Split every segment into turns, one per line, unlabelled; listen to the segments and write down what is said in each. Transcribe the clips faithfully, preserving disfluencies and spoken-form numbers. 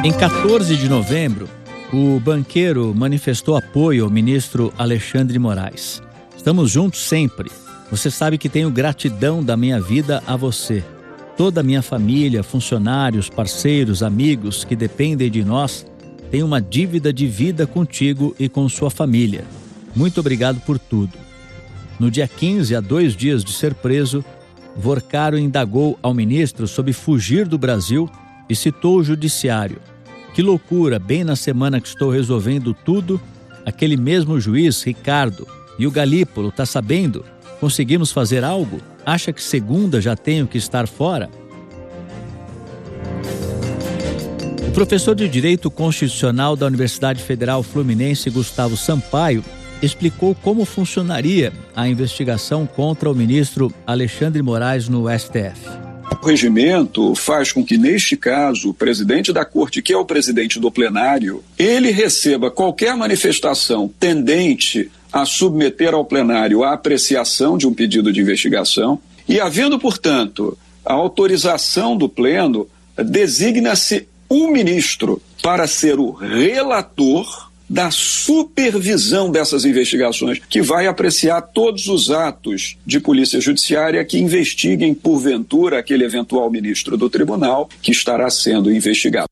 Em quatorze de novembro, o banqueiro manifestou apoio ao ministro Alexandre de Moraes. Estamos juntos sempre. Você sabe que tenho gratidão da minha vida a você. Toda a minha família, funcionários, parceiros, amigos que dependem de nós, têm uma dívida de vida contigo e com sua família. Muito obrigado por tudo. No dia quinze, a dois dias de ser preso, Vorcaro indagou ao ministro sobre fugir do Brasil e citou o judiciário. Que loucura, bem na semana que estou resolvendo tudo, aquele mesmo juiz, Ricardo, e o Galípolo, tá sabendo? Conseguimos fazer algo? Acha que segunda já tenho que estar fora? O professor de Direito Constitucional da Universidade Federal Fluminense, Gustavo Sampaio, explicou como funcionaria a investigação contra o ministro Alexandre de Moraes no S T F.
O regimento faz com que, neste caso, o presidente da corte, que é o presidente do plenário, ele receba qualquer manifestação tendente a submeter ao plenário a apreciação de um pedido de investigação e, havendo, portanto, a autorização do pleno, designa-se um ministro para ser o relator da supervisão dessas investigações, que vai apreciar todos os atos de polícia judiciária que investiguem, porventura, aquele eventual ministro do tribunal que estará sendo investigado.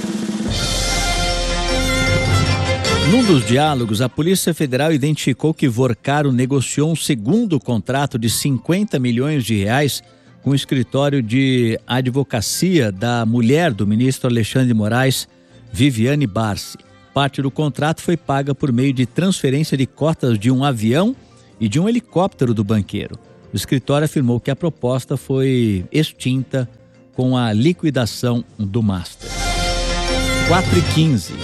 Num dos diálogos, a Polícia Federal identificou que Vorcaro negociou um segundo contrato de cinquenta milhões de reais com o escritório de advocacia da mulher do ministro Alexandre de Moraes, Viviane Barsi. Parte do contrato foi paga por meio de transferência de cotas de um avião e de um helicóptero do banqueiro. O escritório afirmou que a proposta foi extinta com a liquidação do master. quatro e quinze.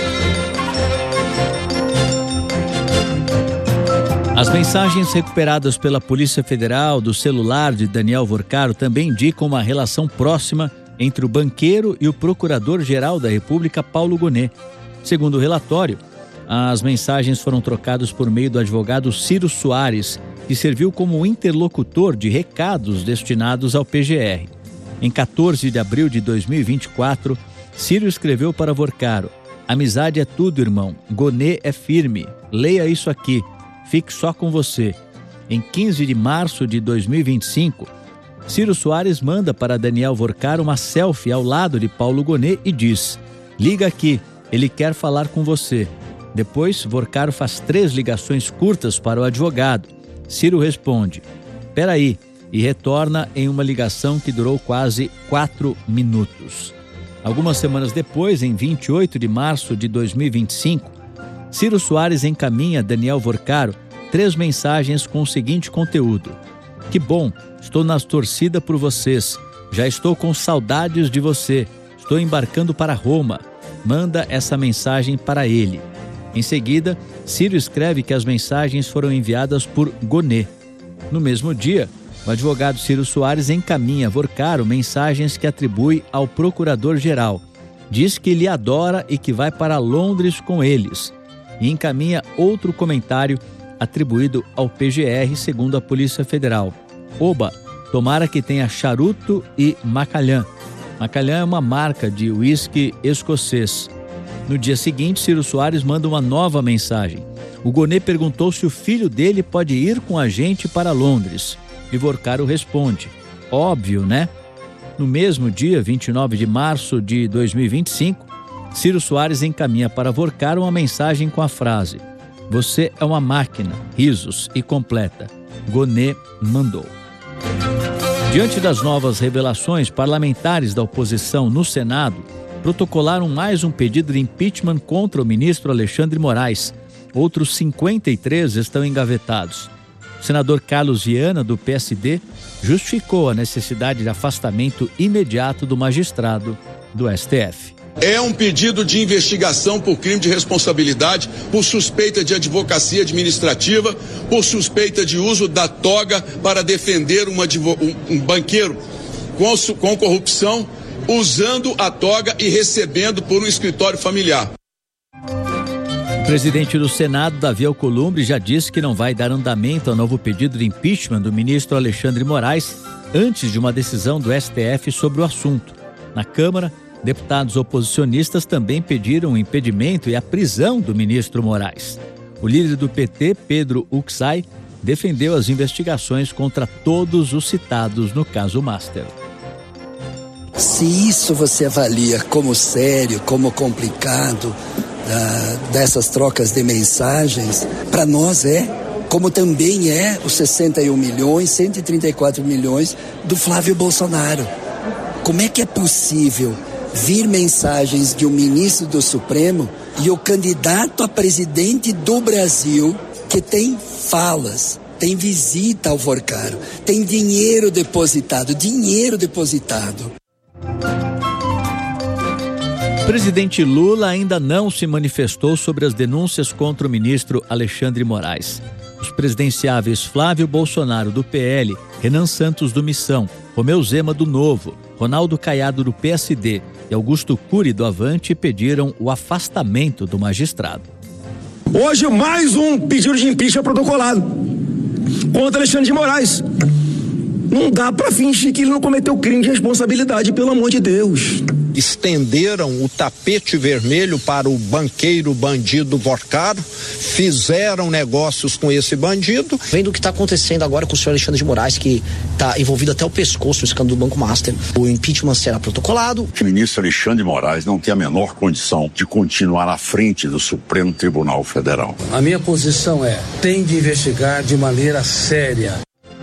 As mensagens recuperadas pela Polícia Federal do celular de Daniel Vorcaro também indicam uma relação próxima entre o banqueiro e o Procurador-Geral da República, Paulo Gonet. Segundo o relatório, as mensagens foram trocadas por meio do advogado Ciro Soares, que serviu como interlocutor de recados destinados ao P G R. Em quatorze de abril de dois mil e vinte e quatro, Ciro escreveu para Vorcaro: amizade é tudo, irmão. Gonet é firme. Leia isso aqui. Fique só com você. Em quinze de março de dois mil e vinte e cinco, Ciro Soares manda para Daniel Vorcaro uma selfie ao lado de Paulo Gonet e diz: liga aqui. Ele quer falar com você. Depois, Vorcaro faz três ligações curtas para o advogado. Ciro responde: peraí, e retorna em uma ligação que durou quase quatro minutos. Algumas semanas depois, em vinte e oito de março de dois mil e vinte e cinco, Ciro Soares encaminha a Daniel Vorcaro três mensagens com o seguinte conteúdo: que bom, estou na torcida por vocês. Já estou com saudades de você. Estou embarcando para Roma. Manda essa mensagem para ele. Em seguida, Ciro escreve que as mensagens foram enviadas por Gonet. No mesmo dia, o advogado Ciro Soares encaminha a Vorcaro mensagens que atribui ao procurador-geral. Diz que ele adora e que vai para Londres com eles. E encaminha outro comentário atribuído ao P G R, segundo a Polícia Federal. Oba, tomara que tenha charuto e Macallan. Macallan é uma marca de uísque escocês. No dia seguinte, Ciro Soares manda uma nova mensagem. O Gonet perguntou se o filho dele pode ir com a gente para Londres. E Vorcaro responde: óbvio, né? No mesmo dia, vinte e nove de março de dois mil e vinte e cinco, Ciro Soares encaminha para Vorcaro uma mensagem com a frase: você é uma máquina, risos, e completa: Gonet mandou. Diante das novas revelações, parlamentares da oposição no Senado protocolaram mais um pedido de impeachment contra o ministro Alexandre de Moraes. Outros cinquenta e três estão engavetados. O senador Carlos Viana, do P S D, justificou a necessidade de afastamento imediato do magistrado do S T F.
É um pedido de investigação por crime de responsabilidade, por suspeita de advocacia administrativa, por suspeita de uso da toga para defender uma, um, um banqueiro com, com corrupção, usando a toga e recebendo por um escritório familiar.
O presidente do Senado, Davi Alcolumbre, já disse que não vai dar andamento ao novo pedido de impeachment do ministro Alexandre de Moraes antes de uma decisão do S T F sobre o assunto. Na Câmara, Deputados oposicionistas também pediram o impedimento e a prisão do ministro Moraes. O líder do P T, Pedro Uxay, defendeu as investigações contra todos os citados no caso Master.
Se isso você avalia como sério, como complicado, ah, dessas trocas de mensagens, para nós é, como também é os sessenta e um milhões, cento e trinta e quatro milhões do Flávio Bolsonaro. Como é que é possível vir mensagens de um ministro do Supremo e o candidato a presidente do Brasil, que tem falas, tem visita ao Vorcaro, tem dinheiro depositado, dinheiro depositado.
O presidente Lula ainda não se manifestou sobre as denúncias contra o ministro Alexandre Moraes. Os presidenciáveis Flávio Bolsonaro, do P L, Renan Santos, do Missão, Romeu Zema, do Novo, Ronaldo Caiado, do P S D e Augusto Cury, do Avante, pediram o afastamento do magistrado.
Hoje, mais um pedido de impeachment protocolado contra Alexandre de Moraes. Não dá para fingir que ele não cometeu crime de responsabilidade, pelo amor de Deus.
Estenderam o tapete vermelho para o banqueiro bandido Vorcaro, fizeram negócios com esse bandido.
Vendo o que está acontecendo agora com o senhor Alexandre de Moraes, que está envolvido até o pescoço no escândalo do Banco Master, o impeachment será protocolado.
O ministro Alexandre de Moraes não tem a menor condição de continuar à frente do Supremo Tribunal Federal.
A minha posição é, tem de investigar de maneira séria.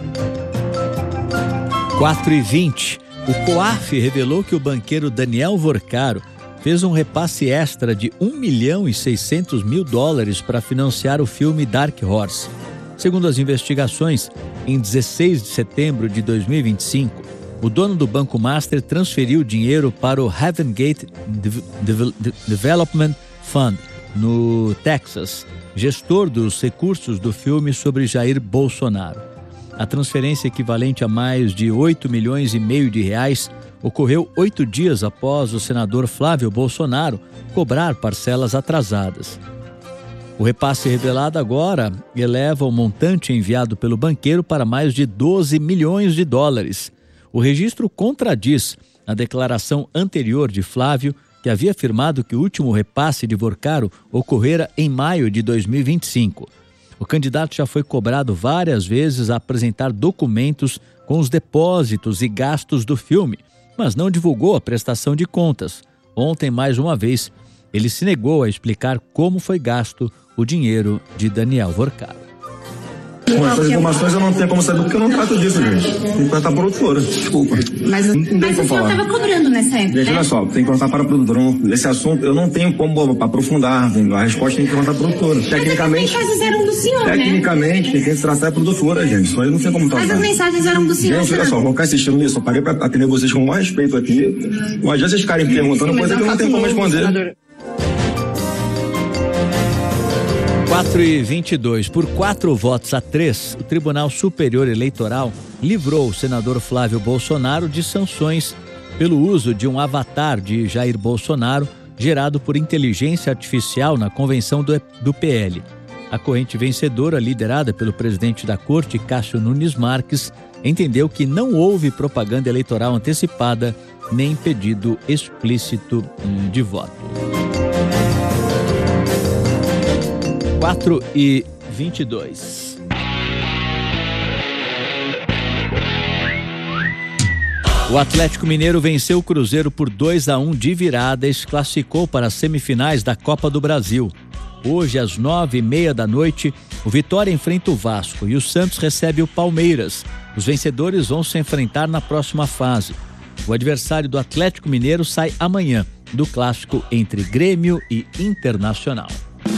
quatro e vinte. O COAF revelou que o banqueiro Daniel Vorcaro fez um repasse extra de um milhão e seiscentos mil dólares para financiar o filme Dark Horse. Segundo as investigações, em dezesseis de setembro de dois mil e vinte e cinco, o dono do Banco Master transferiu dinheiro para o Heaven Gate Development Fund, no Texas, gestor dos recursos do filme sobre Jair Bolsonaro. A transferência, equivalente a mais de oito milhões e meio de reais, ocorreu oito dias após o senador Flávio Bolsonaro cobrar parcelas atrasadas. O repasse revelado agora eleva o montante enviado pelo banqueiro para mais de doze milhões de dólares. O registro contradiz a declaração anterior de Flávio, que havia afirmado que o último repasse de Vorcaro ocorrera em maio de dois mil e vinte e cinco. O candidato já foi cobrado várias vezes a apresentar documentos com os depósitos e gastos do filme, mas não divulgou a prestação de contas. Ontem, mais uma vez, ele se negou a explicar como foi gasto o dinheiro de Daniel Vorcaro.
Com essas informações eu não tenho como saber, porque eu não trato disso, gente. Tem que cortar para o produtora, desculpa.
Mas,
não tem
mas
como
o senhor estava cobrando nessa época,
Gente,
né?
olha só, tem que cortar para a produtora. Esse assunto eu não tenho como aprofundar, a resposta tem que cortar para a produtora.
Mas
Tecnicamente,
as mensagens eram do senhor,
tecnicamente,
né?
quem se tratar é a produtora, gente. Isso aí não tem como tratar.
Mas as mensagens eram do senhor.
Gente, olha só, vou ficar assistindo isso. Eu parei para atender vocês com o maior respeito aqui. Não adianta vocês ficarem perguntando
Sim,
coisa que eu não tenho como responder.
Senador.
quatro e vinte e dois. Por quatro votos a três, o Tribunal Superior Eleitoral livrou o senador Flávio Bolsonaro de sanções pelo uso de um avatar de Jair Bolsonaro gerado por inteligência artificial na convenção do, do P L. A corrente vencedora, liderada pelo presidente da Corte, Cássio Nunes Marques, entendeu que não houve propaganda eleitoral antecipada nem pedido explícito de voto. quatro e vinte e dois. O Atlético Mineiro venceu o Cruzeiro por dois a um de virada e se classificou para as semifinais da Copa do Brasil. Hoje, às nove e meia da noite, o Vitória enfrenta o Vasco e o Santos recebe o Palmeiras. Os vencedores vão se enfrentar na próxima fase. O adversário do Atlético Mineiro sai amanhã do clássico entre Grêmio e Internacional.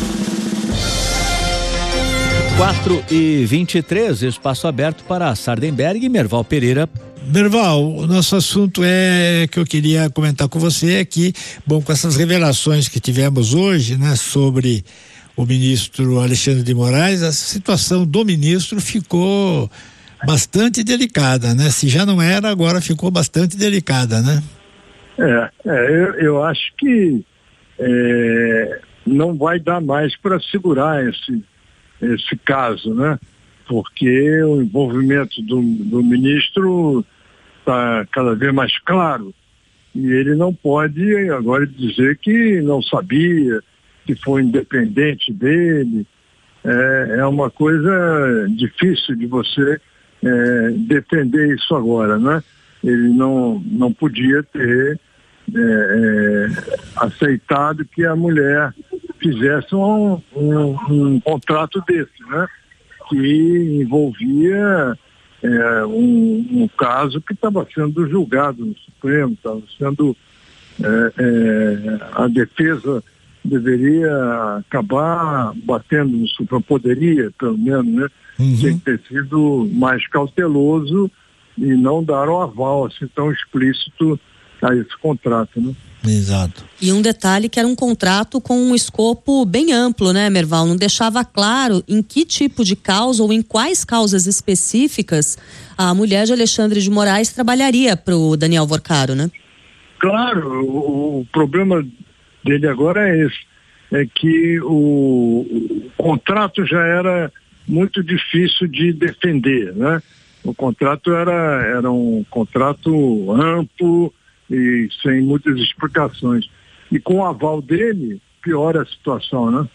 quatro e vinte e três, espaço aberto para Sardenberg e Merval Pereira.
Merval, o nosso assunto é que eu queria comentar com você é que, bom, com essas revelações que tivemos hoje, né, sobre o ministro Alexandre de Moraes, a situação do ministro ficou bastante delicada, né? Se já não era, agora ficou bastante delicada, né?
É, é eu, eu acho que é, não vai dar mais para segurar esse esse caso, né? Porque o envolvimento do, do ministro está cada vez mais claro E ele não pode agora dizer que não sabia, que foi independente dele. É, é uma coisa difícil de você é, defender isso agora, né? Ele não, não podia ter é, é, aceitado que a mulher fizesse um, um, um contrato desse, né? Que envolvia é, um, um caso que estava sendo julgado no Supremo, estava sendo é, é, a defesa deveria acabar batendo no Supremo, poderia pelo menos, né? Uhum. Tem que ter sido mais cauteloso e não dar o aval assim tão explícito a esse contrato, né?
Exato.
E um detalhe que era um contrato com um escopo bem amplo, né, Merval? Não deixava claro em que tipo de causa ou em quais causas específicas a mulher de Alexandre de Moraes trabalharia para o Daniel Vorcaro, né?
Claro, o, o problema dele agora é esse, é que o, o contrato já era muito difícil de defender, né? O contrato era, era um contrato amplo e sem muitas explicações. E com o aval dele, piora a situação, né?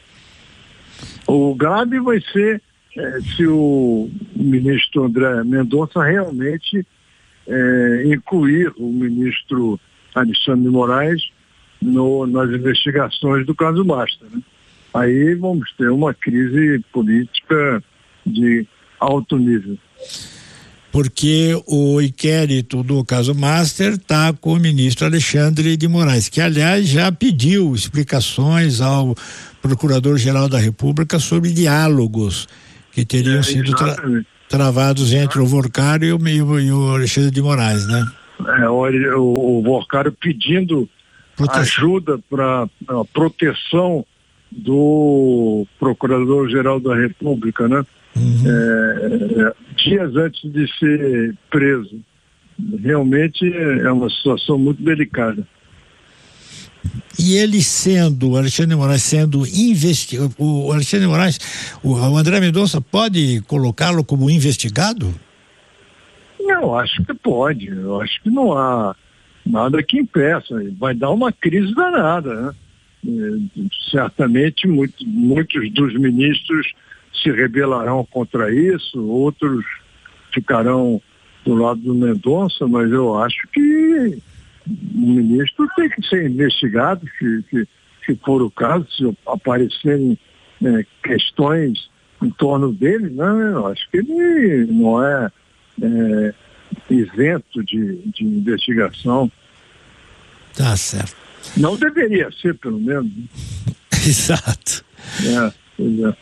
O grave vai ser é, se o ministro André Mendonça realmente é, incluir o ministro Alexandre de Moraes no, nas investigações do caso Master, né? Aí vamos ter uma crise política de alto nível.
Porque o inquérito do caso Master está com o ministro Alexandre de Moraes, que aliás já pediu explicações ao Procurador-Geral da República sobre diálogos que teriam é, sido tra travados entre o Vorcaro e o, e, o, e o Alexandre de Moraes, né?
É, o, o, o Vorcaro pedindo proteção. Ajuda para a proteção do Procurador-Geral da República, né? Uhum. É, dias antes de ser preso. Realmente é uma situação muito delicada.
E ele sendo, o Alexandre de Moraes sendo investigado, o Alexandre de Moraes, o, o André Mendonça pode colocá-lo como investigado?
Eu acho que pode, eu acho que não há nada que impeça, vai dar uma crise danada, né? É, certamente muito, muitos dos ministros se rebelarão contra isso, outros ficarão do lado do Mendonça, mas eu acho que o ministro tem que ser investigado, se, se, se for o caso, se aparecerem é, questões em torno dele, né? Eu acho que ele não é, é isento de, de investigação.
Tá certo.
Não deveria ser, pelo menos.
Exato.
É, pois é.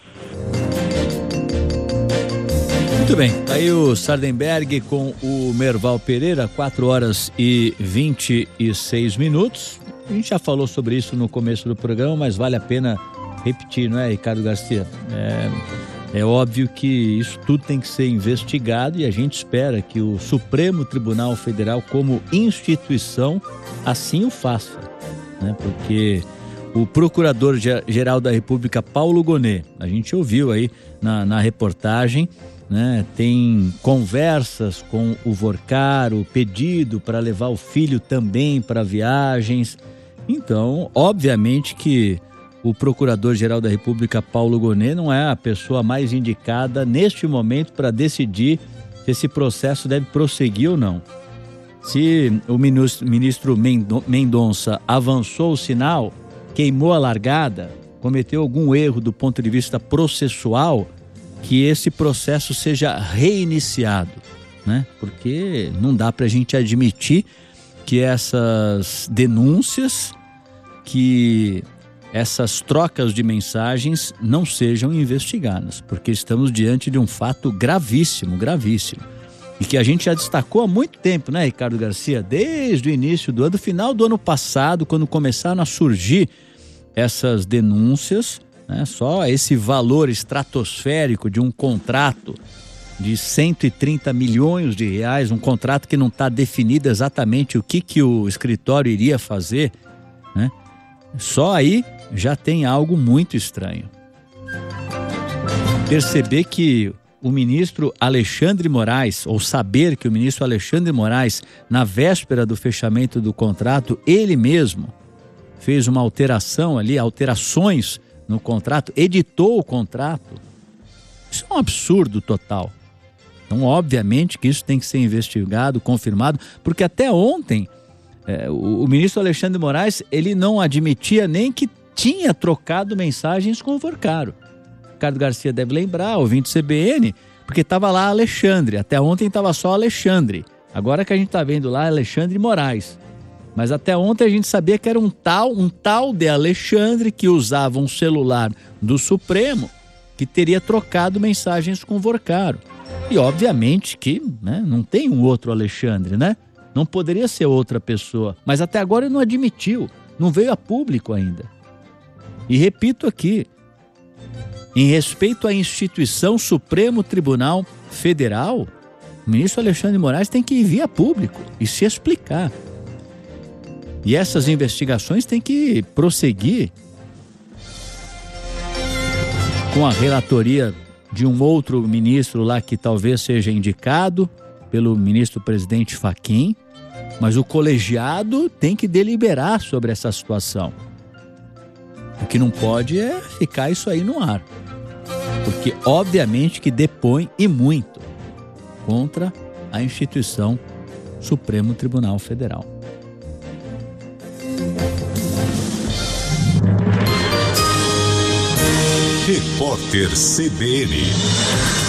Muito bem, aí o Sardenberg com o Merval Pereira, quatro horas e vinte e seis minutos. A gente já falou sobre isso no começo do programa, mas vale a pena repetir, não é, Ricardo Garcia? É, é óbvio que isso tudo tem que ser investigado e a gente espera que o Supremo Tribunal Federal, como instituição, assim o faça, né? Porque o Procurador-Geral da República, Paulo Gonet, a gente ouviu aí na, na reportagem, né? Tem conversas com o Vorcaro, pedido para levar o filho também para viagens. Então, obviamente que o Procurador-Geral da República, Paulo Gonet, não é a pessoa mais indicada neste momento para decidir se esse processo deve prosseguir ou não. Se o ministro Mendonça avançou o sinal, queimou a largada, cometeu algum erro do ponto de vista processual, que esse processo seja reiniciado, né? Porque não dá para a gente admitir que essas denúncias, que essas trocas de mensagens não sejam investigadas, porque estamos diante de um fato gravíssimo, gravíssimo. E que a gente já destacou há muito tempo, né, Ricardo Garcia? Desde o início do ano, do final do ano passado, quando começaram a surgir essas denúncias, né, só esse valor estratosférico de um contrato de cento e trinta milhões de reais, um contrato que não está definido exatamente o que, que o escritório iria fazer, né? Só aí já tem algo muito estranho. Perceber que o ministro Alexandre Moraes, ou saber que o ministro Alexandre Moraes, na véspera do fechamento do contrato, ele mesmo fez uma alteração ali, alterações no contrato, editou o contrato. Isso é um absurdo total. Então, obviamente que isso tem que ser investigado, confirmado, porque até ontem é, o, o ministro Alexandre de Moraes, ele não admitia nem que tinha trocado mensagens com o Vorcaro. Ricardo Garcia deve lembrar, ouvinte C B N, porque estava lá Alexandre, até ontem estava só Alexandre. Agora que a gente está vendo lá Alexandre Moraes. Mas até ontem a gente sabia que era um tal, um tal de Alexandre que usava um celular do Supremo que teria trocado mensagens com o Vorcaro. E obviamente que, né, não tem um outro Alexandre, né? Não poderia ser outra pessoa. Mas até agora ele não admitiu, não veio a público ainda. E repito aqui, em respeito à instituição Supremo Tribunal Federal, o ministro Alexandre de Moraes tem que vir a público e se explicar. E essas investigações têm que prosseguir com a relatoria de um outro ministro lá que talvez seja indicado pelo ministro-presidente Fachin, mas o colegiado tem que deliberar sobre essa situação. O que não pode é ficar isso aí no ar. Porque obviamente que depõe e muito contra a instituição Supremo Tribunal Federal.
Repórter C B N.